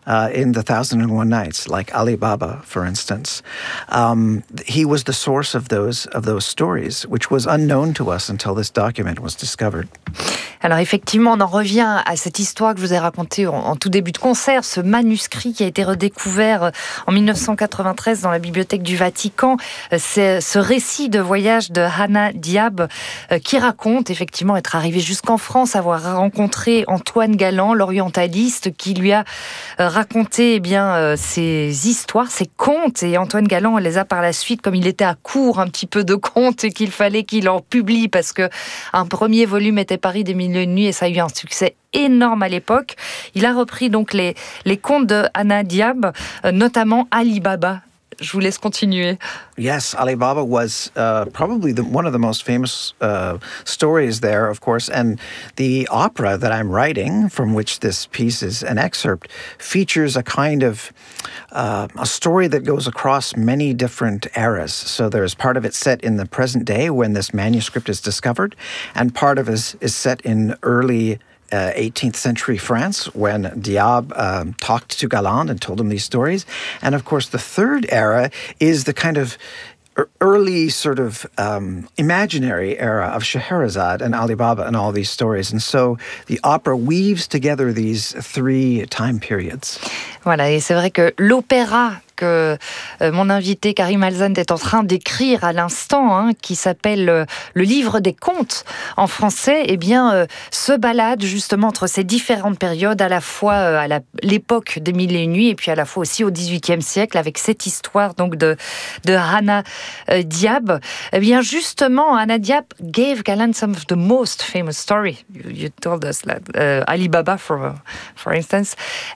in The Thousand and One Nights, like Ali Baba, for instance. He was the source of those stories, which was unknown to us until this document was discovered. Alors effectivement, on en revient à cette histoire que je vous ai racontée en tout début de concert, ce manuscrit qui a été redécouvert en 1993 dans la bibliothèque du Vatican. C'est ce récit de voyage de Hannah Diab qui raconte effectivement être arrivé jusqu'en France, avoir rencontré Antoine Galland, l'orientaliste, qui lui a raconté ses histoires, ses contes. Et Antoine Galland les a par la suite, comme il était à court un petit peu de contes et qu'il fallait qu'il en publie parce que un premier volume était Paris des Mille et une Nuits et ça a eu un succès énorme à l'époque. Il a repris donc les contes de Hannah Diab, notamment Ali Baba. Je vous laisse continuer. Yes, Ali Baba was probably one of the most famous stories there, of course, and the opera that I'm writing, from which this piece is an excerpt, features a kind of a story that goes across many different eras. So there's part of it set in the present day when this manuscript is discovered, and part of it is set in early 18th century France when Diab talked to Galland and told him these stories. And of course, the third era is the kind of early sort of imaginary era of Scheherazade and Ali Baba and all these stories. And so the opera weaves together these three time periods. Voilà, et c'est vrai que l'opéra que mon invité Karim Alzand est en train d'écrire à l'instant, qui s'appelle Le Livre des Contes en français, se balade justement entre ces différentes périodes, à la fois à l'époque des Mille et une Nuits et puis à la fois aussi au XVIIIe siècle, avec cette histoire donc de Hannah Diab. Eh bien justement, Hannah Diab gave Galland some of the most famous story. You told us that Ali Baba, for instance.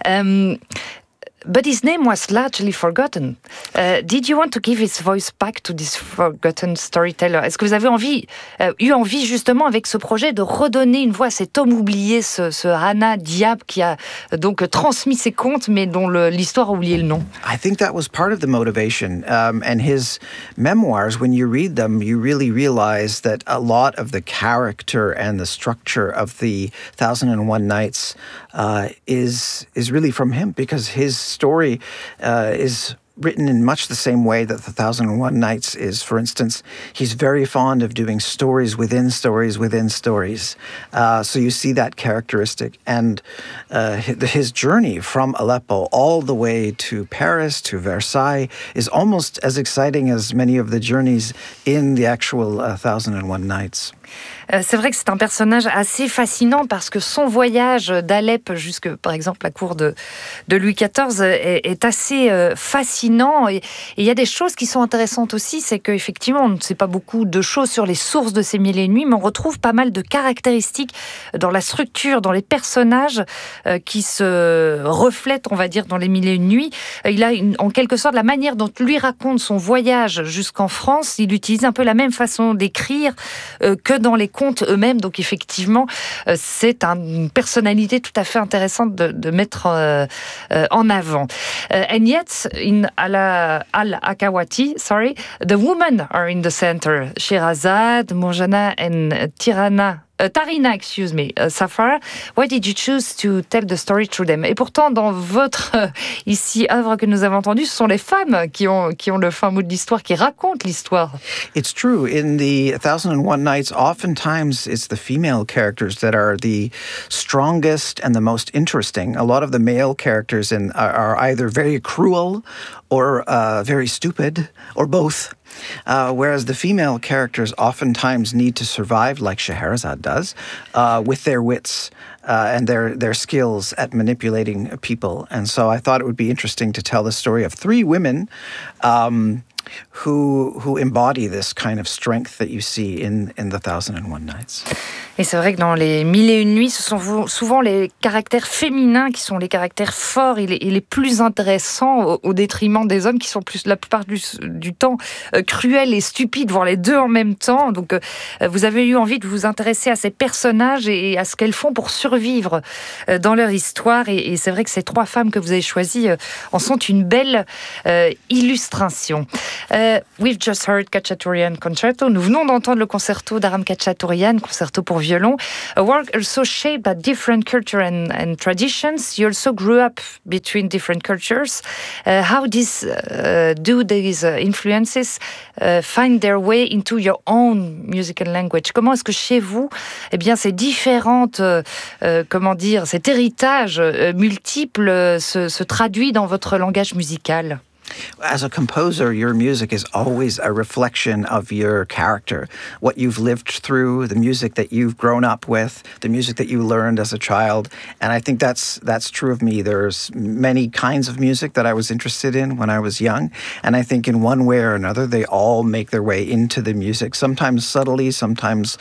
But his name was largely forgotten. Did you want to give his voice back to this forgotten storyteller? Est-ce que vous avez eu envie justement avec ce projet de redonner une voix à cet homme oublié, ce Hannah Diab qui a donc transmis ses contes mais dont l'histoire a oublié le nom? I think that was part of the motivation. And his memoirs, when you read them, you really realize that a lot of the character and the structure of the Thousand and One Nights is really from him, because his story is written in much the same way that The Thousand and One Nights is. For instance, he's very fond of doing stories within stories within stories. So you see that characteristic. And his journey from Aleppo all the way to Paris, to Versailles, is almost as exciting as many of the journeys in the actual Thousand and One Nights. C'est vrai que c'est un personnage assez fascinant parce que son voyage d'Alep jusque, par exemple, la cour de Louis XIV est assez fascinant. Et il y a des choses qui sont intéressantes aussi, c'est qu'effectivement, on ne sait pas beaucoup de choses sur les sources de ces Mille et une Nuits, mais on retrouve pas mal de caractéristiques dans la structure, dans les personnages qui se reflètent, on va dire, dans les Mille et une Nuits. Il a en quelque sorte la manière dont lui raconte son voyage jusqu'en France. Il utilise un peu la même façon d'écrire que dans les contes eux-mêmes. Donc effectivement, c'est une personnalité tout à fait intéressante de mettre en avant. And yet, in Al-Akawati, the women are in the center. Scheherazade, Morjana and Tarina, Safar. Why did you choose to tell the story through them? Et pourtant, dans votre ici œuvre que nous avons entendue, ce sont les femmes qui ont le fin mot de l'histoire, qui racontent l'histoire. It's true. In the Thousand and One Nights, oftentimes it's the female characters that are the strongest and the most interesting. A lot of the male characters are either very cruel or very stupid, or both. Whereas the female characters oftentimes need to survive, like Scheherazade does, with their wits and their skills at manipulating people. And so I thought it would be interesting to tell the story of three women who embody this kind of strength that you see in The Thousand and One Nights. Et c'est vrai que dans les Mille et une Nuits, ce sont souvent les caractères féminins qui sont les caractères forts et les plus intéressants au détriment des hommes qui sont la plupart du temps cruels et stupides, voire les deux en même temps. Donc vous avez eu envie de vous intéresser à ces personnages et à ce qu'elles font pour survivre dans leur histoire. Et c'est vrai que ces trois femmes que vous avez choisies en sont une belle illustration. We've just heard Khachaturian Concerto. Nous venons d'entendre le concerto d'Aram Khachaturian, concerto pour violon. A work also shaped by different culture and traditions. You also grew up between different cultures. How do these influences find their way into your own musical language? Comment est-ce que chez vous, eh bien, ces différentes, cet héritage multiple se traduit dans votre langage musical? As a composer, your music is always a reflection of your character, what you've lived through, the music that you've grown up with, the music that you learned as a child. And I think that's true of me. There's many kinds of music that I was interested in when I was young. And I think in one way or another, they all make their way into the music, sometimes subtly, sometimes,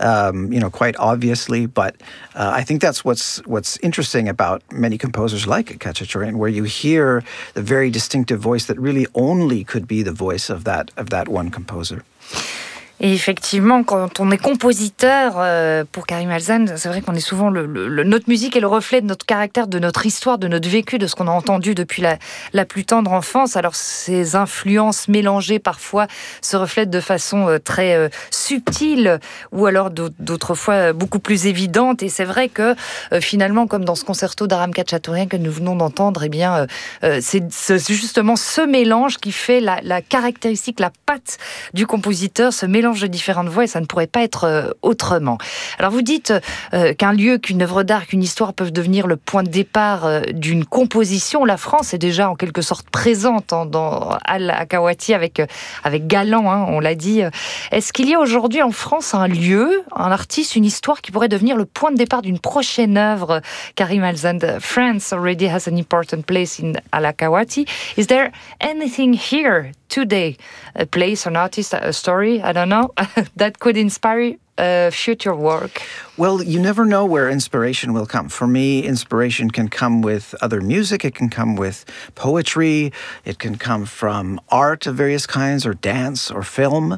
quite obviously. But I think that's what's interesting about many composers like Khachaturian, where you hear the very distinctive voice that really only could be the voice of that one composer. Et effectivement, quand on est compositeur pour Karim Alzan, c'est vrai qu'on est souvent notre musique est le reflet de notre caractère, de notre histoire, de notre vécu, de ce qu'on a entendu depuis la plus tendre enfance. Alors ces influences mélangées parfois se reflètent de façon très subtile ou alors d'autres fois beaucoup plus évidente. Et c'est vrai que finalement, comme dans ce concerto d'Aram Khachaturian que nous venons d'entendre, eh bien, c'est justement ce mélange qui fait la caractéristique, la patte du compositeur, ce mélange de différentes voix, et ça ne pourrait pas être autrement. Alors vous dites qu'un lieu, qu'une œuvre d'art, qu'une histoire peuvent devenir le point de départ d'une composition. La France est déjà en quelque sorte présente dans Al-Akawati avec Galan, on l'a dit. Est-ce qu'il y a aujourd'hui en France un lieu, un artiste, une histoire qui pourrait devenir le point de départ d'une prochaine œuvre? Karim Alzan, France already has an important place in Al-Akawati. Is there anything here today, a place, an artist, a story, I don't know, that could inspire future work? Well, you never know where inspiration will come. For me, inspiration can come with other music, it can come with poetry, it can come from art of various kinds, or dance, or film.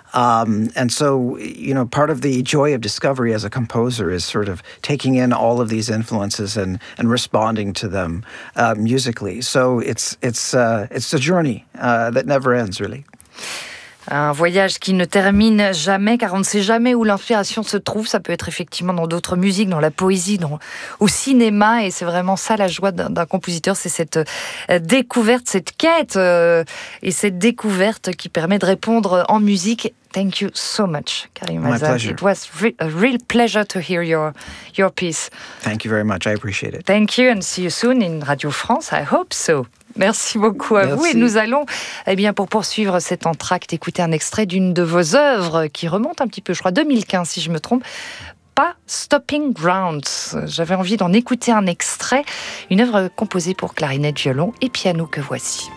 And so, part of the joy of discovery as a composer is sort of taking in all of these influences and responding to them musically. So it's a journey that never ends, really. Un voyage qui ne termine jamais, car on ne sait jamais où l'inspiration se trouve. Ça peut être effectivement dans d'autres musiques, dans la poésie, au cinéma. Et c'est vraiment ça la joie d'un compositeur, c'est cette découverte, cette quête et cette découverte qui permet de répondre en musique. Thank you so much, Karim Alzan. My pleasure. It was a real pleasure to hear your piece. Thank you very much. I appreciate it. Thank you and see you soon in Radio France. I hope so. Merci beaucoup à vous. Et nous allons, pour poursuivre cet entracte, écouter un extrait d'une de vos œuvres qui remonte un petit peu, je crois, 2015, si je me trompe. Pas Stopping Grounds. J'avais envie d'en écouter un extrait. Une œuvre composée pour clarinette, violon et piano que voici.